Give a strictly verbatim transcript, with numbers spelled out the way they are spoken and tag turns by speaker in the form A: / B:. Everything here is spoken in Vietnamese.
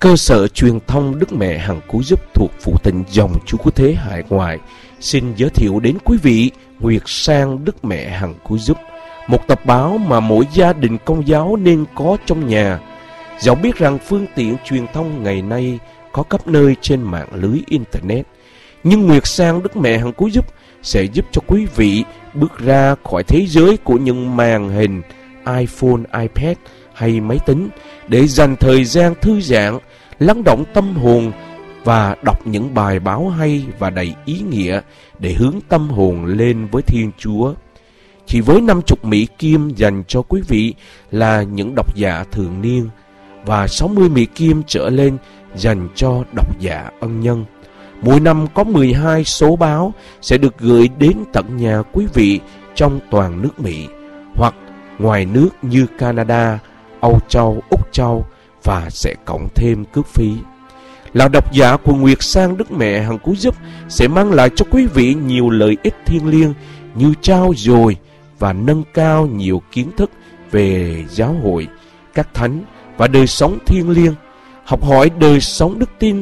A: Cơ sở truyền thông Đức Mẹ Hằng Cứu Giúp thuộc phụ tịnh dòng Chúa Cứu Thế hải ngoại xin giới thiệu đến quý vị Nguyệt Sang Đức Mẹ Hằng Cứu Giúp, một tập báo mà mỗi gia đình Công giáo nên có trong nhà. Dẫu biết rằng phương tiện truyền thông ngày nay có khắp nơi trên mạng lưới Internet, nhưng Nguyệt Sang Đức Mẹ Hằng Cứu Giúp sẽ giúp cho quý vị bước ra khỏi thế giới của những màn hình iPhone, iPad hay máy tính để dành thời gian thư giãn, lắng động tâm hồn và đọc những bài báo hay và đầy ý nghĩa để hướng tâm hồn lên với Thiên Chúa. Chỉ với năm mươi Mỹ Kim dành cho quý vị là những độc giả thường niên và sáu mươi Mỹ Kim trở lên dành cho độc giả ân nhân. Mỗi năm có mười hai số báo sẽ được gửi đến tận nhà quý vị trong toàn nước Mỹ hoặc ngoài nước như Canada, Âu Châu, Úc Châu và sẽ cộng thêm cước phí. Là độc giả của Nguyệt Sang Đức Mẹ Hằng Cứu Giúp sẽ mang lại cho quý vị nhiều lợi ích thiêng liêng như trao dồi và nâng cao nhiều kiến thức về giáo hội, các thánh và đời sống thiêng liêng, học hỏi đời sống đức tin